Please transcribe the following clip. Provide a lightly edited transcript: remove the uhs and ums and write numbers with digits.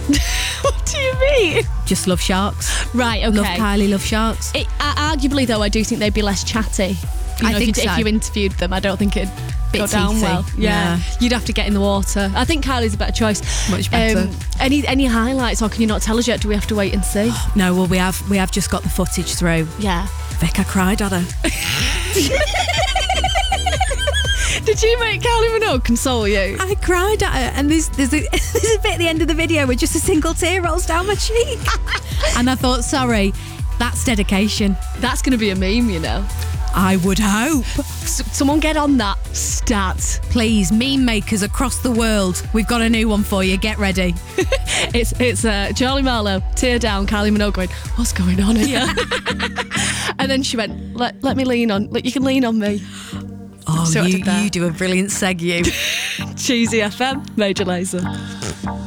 What do you mean? Just love sharks. Right, okay. Love Kylie, love sharks. Arguably, though, I do think they'd be less chatty. You know, I think so. If you interviewed them, I don't think it'd go Bit down teethy. well. Yeah. You'd have to get in the water. I think Kylie's a better choice. Much better. Any highlights, or can you not tell us yet? Do we have to wait and see? No, well, we have just got the footage through. Yeah. Vic, I cried at her. Did you make Kylie Minogue console you? I cried at her, and there's a bit at the end of the video where just a single tear rolls down my cheek. And I thought, sorry, that's dedication. That's going to be a meme, you know. I would hope. Someone get on that stat. Please, meme makers across the world, we've got a new one for you. Get ready. It's Charlie Marlowe, tear down, Kylie Minogue going, what's going on here? And then she went, let me lean on, you can lean on me. Oh, So I did that. you do a brilliant seg, you. Cheesy FM, Major Lazer.